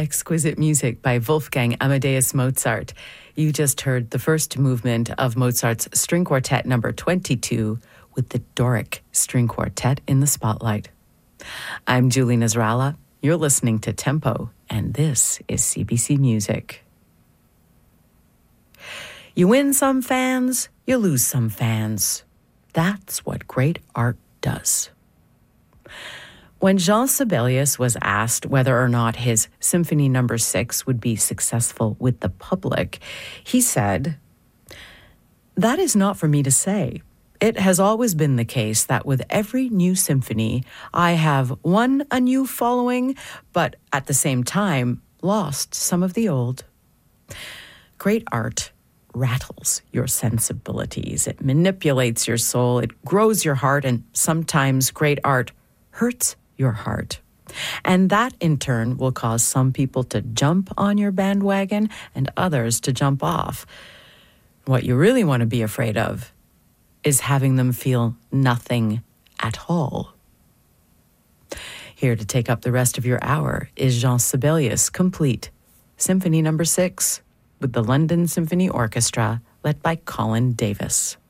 exquisite music by Wolfgang Amadeus Mozart. You just heard the first movement of Mozart's String Quartet number 22 with the Doric String Quartet in the spotlight. I'm Julie Nasrallah. You're listening to Tempo, and this is CBC Music. You win some fans, you lose some fans. That's what great art does. When Jean Sibelius was asked whether or not his Symphony No. 6 would be successful with the public, he said, "That is not for me to say. It has always been the case that with every new symphony, I have won a new following, but at the same time, lost some of the old." Great art rattles your sensibilities. It manipulates your soul. It grows your heart, and sometimes great art hurts your heart. And that, in turn, will cause some people to jump on your bandwagon and others to jump off. What you really want to be afraid of is having them feel nothing at all. Here to take up the rest of your hour is Jean Sibelius Complete, Symphony No. 6, with the London Symphony Orchestra, led by Colin Davis.